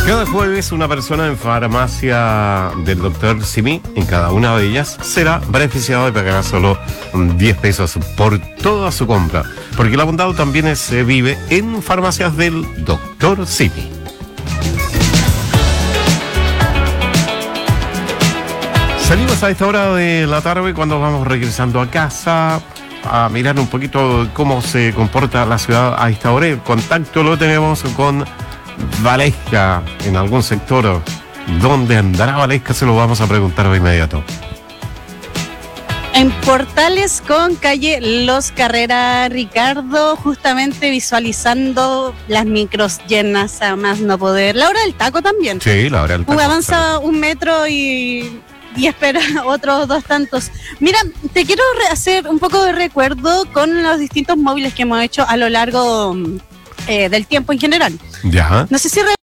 Cada jueves una persona en farmacia del doctor Simi, en cada una de ellas, será beneficiado de pagar solo 10 pesos por toda su compra. Porque la bondad también se vive en farmacias del doctor Simi. Salimos a esta hora de la tarde cuando vamos regresando a casa a mirar un poquito cómo se comporta la ciudad a esta hora. El contacto lo tenemos con Valesca en algún sector. ¿Dónde andará Valesca? Se lo vamos a preguntar de inmediato. En Portales con calle Los Carrera, Ricardo, justamente visualizando las micros llenas a más no poder. La hora del taco también. Sí, la hora del taco. Avanza 1 metro y espera otros 2 tantos. Mira, te quiero hacer un poco de recuerdo con los distintos móviles que hemos hecho a lo largo del tiempo en general. Ya. No sé si